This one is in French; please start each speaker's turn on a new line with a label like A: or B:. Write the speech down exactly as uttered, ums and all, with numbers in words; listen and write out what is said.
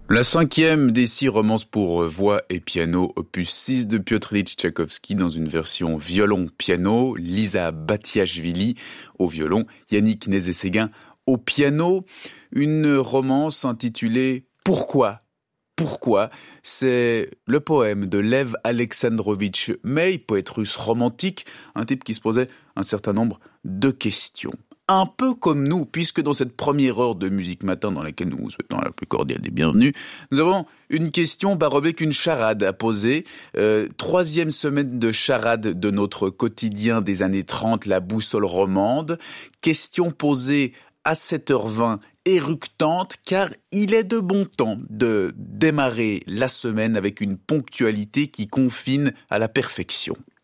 A: La cinquième des six romances pour voix et piano, opus six de Piotr Ilyich Tchaïkovski dans une version violon-piano, Lisa Batiashvili au violon, Yannick Nézet-Séguin au piano. Une romance intitulée « Pourquoi ?» Pourquoi ? C'est le poème de Lev Alexandrovitch May, poète russe romantique, un type qui se posait un certain nombre de questions. Un peu comme nous, puisque dans cette première heure de Musique Matin, dans laquelle nous vous souhaitons la plus cordiale des bienvenues, nous avons une question barobée qu'une charade à poser. Euh, troisième semaine de charade de notre quotidien des années trente, la boussole romande. Question posée à sept heures vingt, éructante, car il est de bon temps de démarrer la semaine avec une ponctualité qui confine à la perfection.